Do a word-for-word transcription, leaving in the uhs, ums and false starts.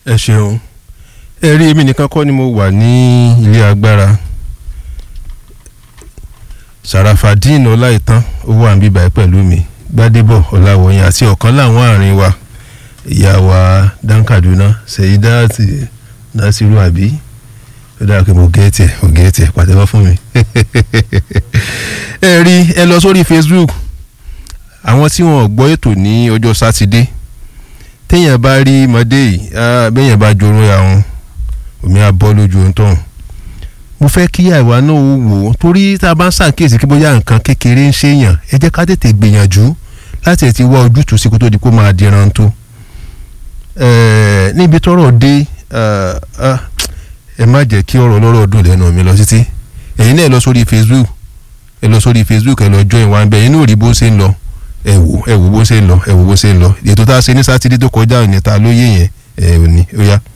ẹ ṣeun ẹ rí èmi nìkan kọ́ ni mo wà ní ilé agbára Sarafadeen Ọláìtàn ó wà níbí báyìí pẹ̀lú mi Gbádébọ̀ Ọláwọ̀yìn àti ọ̀kan láwọn àárín wa ìyá wa Dan Kaduna Seidat Nasiru àbí ó dára pé mo gẹ́ẹ̀tì ẹ̀ mo gẹ́ẹ̀tì ẹ̀ pàtẹ́wọ́ fún mi ẹ rí ẹ lọ sórí Facebook àwọn tí wọn gbọ́ ètò ní ọjọ́ sátidé téèyàn bá rí mọ́dé yìí béèyàn bá jorun ya wọn omi á bọ́ lójú ohun tóun mo fẹ́ kí àwa náà wò ó torí tá a bá ń ṣàkíyèsí kí bóyá nǹkan kékeré ń ṣèyàn ẹ jẹ́ ká tètè gbìyànjú láti ẹ̀ ti wá ojútùú sí kó tó di kó máa diran tó níbi tọ́rọ̀ dé ẹ má jẹ́ kí ọ̀rọ̀ lọ́rọ̀ dùn lẹ́nu mi lọ títí ẹ̀yin náà ẹ lọ sórí Facebook ẹ lọ sórí Facebook ẹ lọ join wa ń bẹ inú rí bó ṣe ń lọ ẹ wò ẹ wò bó ṣe ń lọ ẹ wò bó ṣe ń lọ ètò tá a ṣe ní sátidé tó kọjá òní ta lóye yẹn ẹ ò ní ó yá.